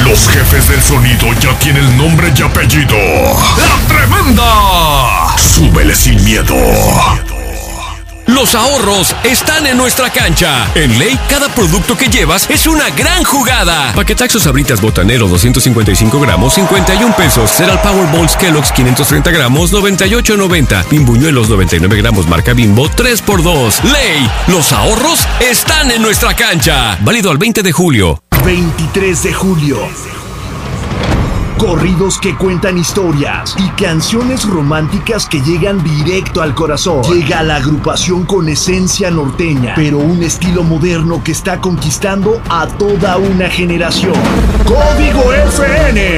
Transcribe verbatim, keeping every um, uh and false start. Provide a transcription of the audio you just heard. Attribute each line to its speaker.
Speaker 1: Los jefes del sonido ya tienen nombre y apellido. ¡La Tremenda! Súbele sin miedo.
Speaker 2: Los ahorros están en nuestra cancha. En Ley, cada producto que llevas es una gran jugada. Paquetaxo Sabritas Botanero doscientos cincuenta y cinco gramos, cincuenta y un pesos. Cereal Powerballs Kellogg's quinientos treinta gramos, noventa y ocho noventa. Bimbuñuelos noventa y nueve gramos marca Bimbo, tres por dos. Ley, los ahorros están en nuestra cancha. Válido al veinte de julio.
Speaker 3: veintitrés de julio. Corridos que cuentan historias y canciones románticas que llegan directo al corazón. Llega la agrupación con esencia norteña, pero un estilo moderno que está conquistando a toda una generación. Código F N.